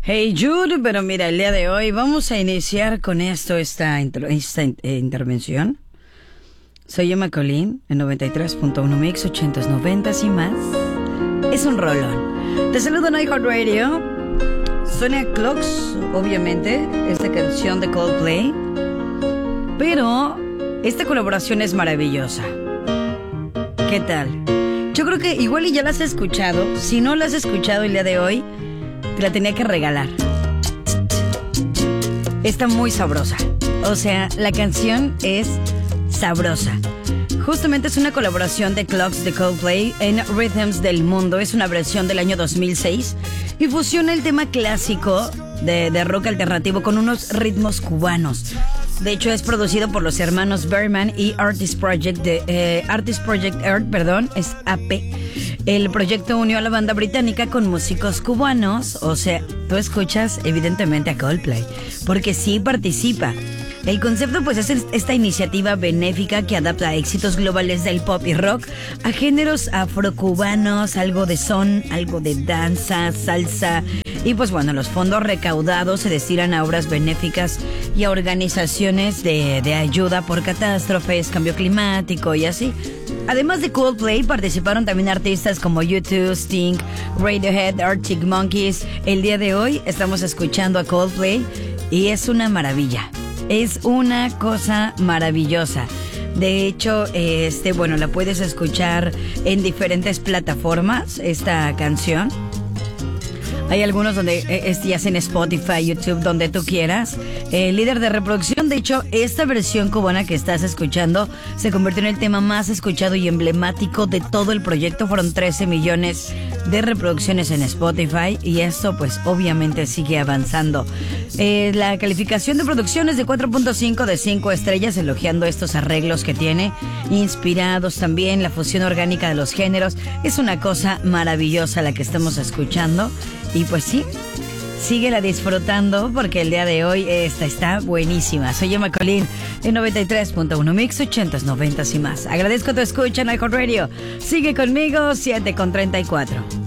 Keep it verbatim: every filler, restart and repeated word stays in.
Hey Jude, pero mira, el día de hoy vamos a iniciar con esto, esta, intro, esta eh, intervención. Soy Emma Colín, en noventa y tres punto uno Mix, ochentas, noventas y más. Es un rolón. Te saludo en iHeartRadio. Suena Clocks, obviamente, esta canción de Coldplay. Pero esta colaboración es maravillosa. ¿Qué tal? Yo creo que igual y ya la has escuchado. Si no la has escuchado el día de hoy, te la tenía que regalar. Está muy sabrosa. O sea, la canción es sabrosa. Justamente es una colaboración de Clocks de Coldplay en Rhythms del Mundo. Es una versión del año dos mil seis y fusiona el tema clásico de, de rock alternativo con unos ritmos cubanos. De hecho, es producido por los hermanos Berman y Artist Project de eh, Artist Project Earth, perdón, es A P. El proyecto unió a la banda británica con músicos cubanos. O sea, tú escuchas evidentemente a Coldplay, porque sí participa. El concepto pues es esta iniciativa benéfica que adapta éxitos globales del pop y rock a géneros afrocubanos, algo de son, algo de danza, salsa. Y pues bueno, los fondos recaudados se destinan a obras benéficas y a organizaciones de, de ayuda por catástrofes, cambio climático y así. Además de Coldplay, participaron también artistas como U dos, Sting, Radiohead, Arctic Monkeys. El día de hoy estamos escuchando a Coldplay y es una maravilla. Es una cosa maravillosa. De hecho, este, bueno, la puedes escuchar en diferentes plataformas, esta canción. Hay algunos donde es, ya sea en Spotify, YouTube, donde tú quieras. El líder de reproducción, de hecho, esta versión cubana que estás escuchando se convirtió en el tema más escuchado y emblemático de todo el proyecto. Fueron trece millones de reproducciones en Spotify y esto pues obviamente sigue avanzando. Eh, la calificación de producción es de cuatro punto cinco de cinco estrellas, elogiando estos arreglos que tiene, inspirados también, la fusión orgánica de los géneros. Es una cosa maravillosa la que estamos escuchando. Y pues sí, síguela disfrutando porque el día de hoy esta está buenísima. Soy Emma Colín en noventa y tres punto uno Mix, ochentas, noventas y más. Agradezco tu escucha en iHeartRadio. Sigue conmigo, siete con treinta y cuatro.